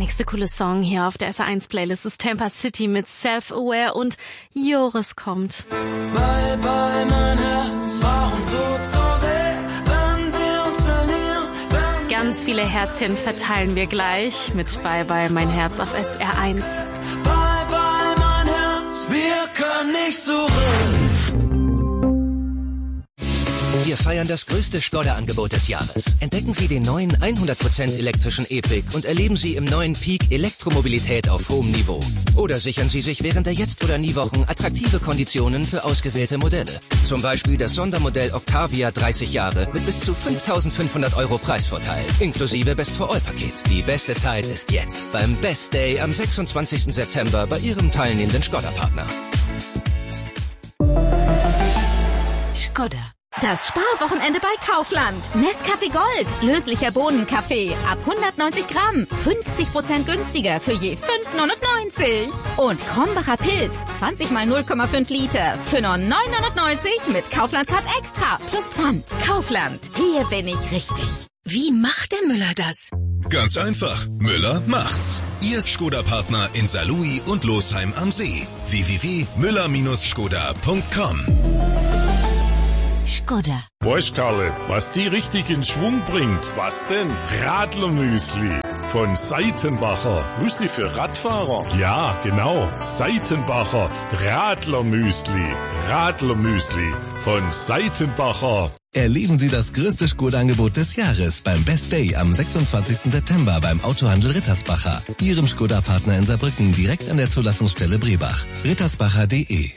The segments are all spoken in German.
nächste coole Song hier auf der SR1-Playlist ist Tampa City mit Self-Aware und Joris kommt. Bye, bye, mein Herz, warum tut's so weh, wenn wir uns verlieren? Ganz viele Herzchen verteilen wir gleich mit Bye, bye, mein Herz auf SR1. Bye, bye, mein Herz, wir können nicht zurück. Wir feiern das größte Skoda-Angebot des Jahres. Entdecken Sie den neuen 100% elektrischen E-Pick und erleben Sie im neuen Peak Elektromobilität auf hohem Niveau. Oder sichern Sie sich während der Jetzt- oder Nie-Wochen attraktive Konditionen für ausgewählte Modelle. Zum Beispiel das Sondermodell Octavia 30 Jahre mit bis zu 5.500 € Preisvorteil, inklusive Best-for-All-Paket. Die beste Zeit ist jetzt beim Best Day am 26. September bei Ihrem teilnehmenden Skoda-Partner. Skoda. Das Sparwochenende bei Kaufland. Nescafé Gold. Löslicher Bohnenkaffee. Ab 190 Gramm. 50% günstiger für je 5,99. Und Krombacher Pilz. 20 mal 0,5 Liter. Für nur 9,99 mit Kaufland Card Extra. Plus Pfand. Kaufland. Hier bin ich richtig. Wie macht der Müller das? Ganz einfach. Müller macht's. Ihr Skoda-Partner in Saarlouis und Losheim am See. www.müller-skoda.com. Skoda. Weißt Karle, was die richtig in Schwung bringt? Was denn? Radlermüsli von Seitenbacher. Müsli für Radfahrer? Ja, genau. Seitenbacher Radlermüsli. Radlermüsli von Seitenbacher. Erleben Sie das größte Skoda-Angebot des Jahres beim Best Day am 26. September beim Autohandel Rittersbacher. Ihrem Skoda-Partner in Saarbrücken direkt an der Zulassungsstelle Brebach. rittersbacher.de.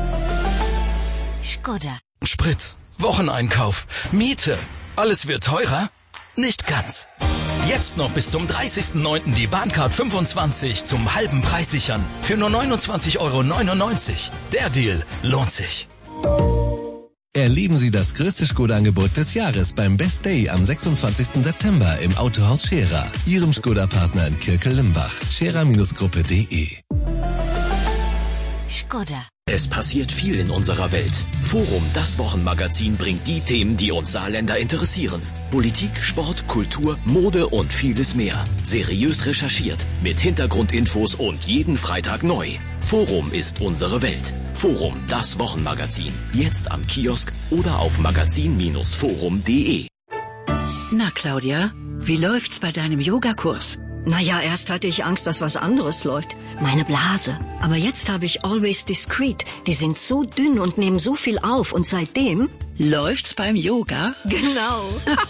Skoda. Sprit, Wocheneinkauf, Miete, alles wird teurer? Nicht ganz. Jetzt noch bis zum 30.09. die Bahncard 25 zum halben Preis sichern. Für nur 29,99 €. Der Deal lohnt sich. Erleben Sie das größte Skoda-Angebot des Jahres beim Best Day am 26. September im Autohaus Scherer. Ihrem Skoda-Partner in Kirkel-Limbach. scherer-gruppe.de. Skoda. Es passiert viel in unserer Welt. Forum, das Wochenmagazin, bringt die Themen, die uns Saarländer interessieren. Politik, Sport, Kultur, Mode und vieles mehr. Seriös recherchiert, mit Hintergrundinfos und jeden Freitag neu. Forum ist unsere Welt. Forum, das Wochenmagazin. Jetzt am Kiosk oder auf magazin-forum.de. Na, Claudia, wie läuft's bei deinem Yogakurs? Naja, erst hatte ich Angst, dass was anderes läuft. Meine Blase. Aber jetzt habe ich Always Discreet. Die sind so dünn und nehmen so viel auf. Und seitdem... Läuft's beim Yoga? Genau.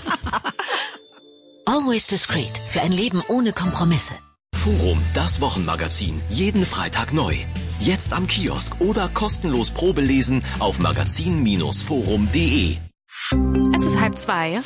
Always Discreet. Für ein Leben ohne Kompromisse. Forum, das Wochenmagazin. Jeden Freitag neu. Jetzt am Kiosk oder kostenlos Probelesen auf magazin-forum.de. Es ist 1:30.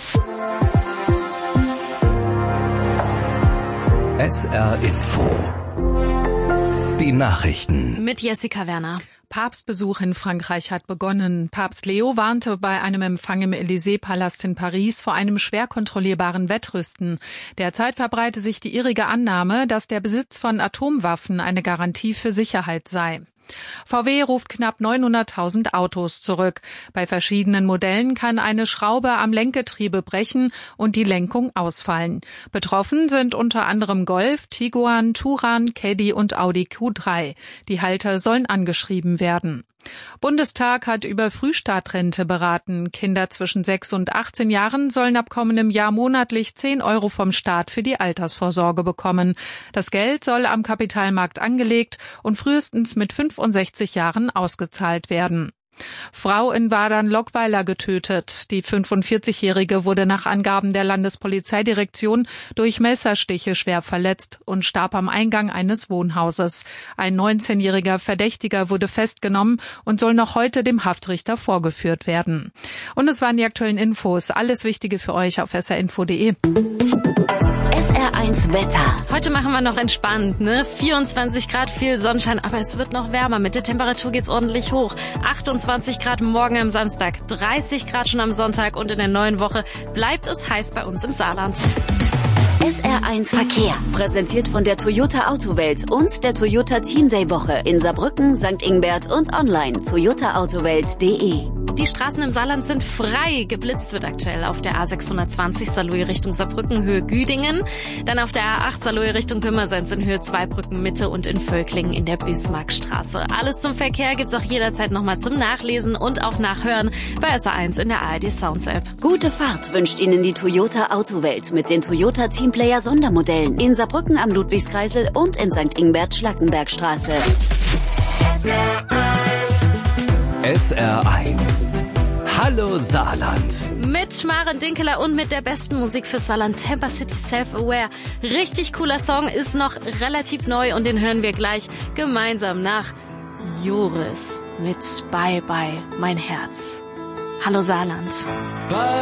SR Info. Die Nachrichten. Mit Jessica Werner. Papstbesuch in Frankreich hat begonnen. Papst Leo warnte bei einem Empfang im Élysée-Palast in Paris vor einem schwer kontrollierbaren Wettrüsten. Derzeit verbreite sich die irrige Annahme, dass der Besitz von Atomwaffen eine Garantie für Sicherheit sei. VW ruft knapp 900.000 Autos zurück. Bei verschiedenen Modellen kann eine Schraube am Lenkgetriebe brechen und die Lenkung ausfallen. Betroffen sind unter anderem Golf, Tiguan, Touran, Caddy und Audi Q3. Die Halter sollen angeschrieben werden. Bundestag hat über Frühstartrente beraten. Kinder zwischen 6 und 18 Jahren sollen ab kommendem Jahr monatlich 10 € vom Staat für die Altersvorsorge bekommen. Das Geld soll am Kapitalmarkt angelegt und frühestens mit 65 Jahren ausgezahlt werden. Frau in Wadern-Lockweiler getötet. Die 45-Jährige wurde nach Angaben der Landespolizeidirektion durch Messerstiche schwer verletzt und starb am Eingang eines Wohnhauses. Ein 19-jähriger Verdächtiger wurde festgenommen und soll noch heute dem Haftrichter vorgeführt werden. Und es waren die aktuellen Infos. Alles Wichtige für euch auf srinfo.de. SR1 Wetter. Heute machen wir noch entspannt, ne? 24 Grad, viel Sonnenschein, aber es wird noch wärmer. Mit der Temperatur geht's ordentlich hoch. 28 Grad morgen am Samstag, 30 Grad schon am Sonntag und in der neuen Woche bleibt es heiß bei uns im Saarland. SR1 Verkehr. Präsentiert von der Toyota Autowelt und der Toyota Team Day Woche in Saarbrücken, St. Ingbert und online toyotaautowelt.de. Die Straßen im Saarland sind frei. Geblitzt wird aktuell auf der A620 Saarlouis Richtung Saarbrücken, Höhe Güdingen. Dann auf der A8 Saarlouis Richtung Pirmasens in Höhe Zweibrücken Mitte und in Völklingen in der Bismarckstraße. Alles zum Verkehr gibt's auch jederzeit nochmal zum Nachlesen und auch nachhören bei SA1 in der ARD Sounds App. Gute Fahrt wünscht Ihnen die Toyota Autowelt mit den Toyota Teamplayer Sondermodellen in Saarbrücken am Ludwigskreisel und in St. Ingbert Schlackenbergstraße. SR1. Hallo Saarland. Mit Maren Dinkeler und mit der besten Musik für Saarland, Tampa City Self-Aware. Richtig cooler Song, ist noch relativ neu und den hören wir gleich gemeinsam nach Joris mit Bye Bye, mein Herz. Hallo Saarland. Bye.